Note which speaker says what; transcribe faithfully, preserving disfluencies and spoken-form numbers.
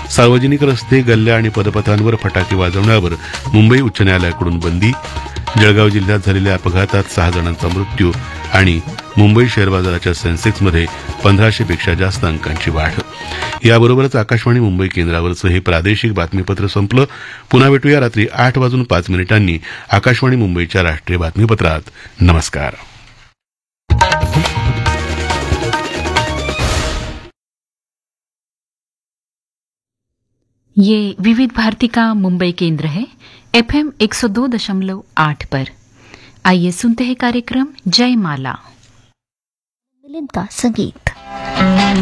Speaker 1: सार्वजनिक रस्ते, गल्ल्या आणि पदपथांवर फटाके वाजवण्यावर मुंबई उच्च न्यायालयाकडून बंदी. जळगाव जिल्ह्यात झालेल्या अपघातात सहा जणांचा मृत्यू. आणि मुंबई शेअर बाजाराच्या सेन्सेक्समध्ये पंधराशेपेक्षा जास्त अंकांची वाढ. याबरोबरच आकाशवाणी मुंबई केंद्रावरचं हे प्रादेशिक बातमीपत्र संपलं. पुन्हा भेटूया रात्री आठ वाजून पाच मिनिटांनी आकाशवाणी मुंबईच्या राष्ट्रीय बातमीपत्रात. नमस्कार.
Speaker 2: ये विविध भारती का मुंबई केंद्र है, एफएम एक सौ दो दशमलव आठ पर. आइए सुनते हैं कार्यक्रम जयमाला.
Speaker 3: मिलन का संगीत.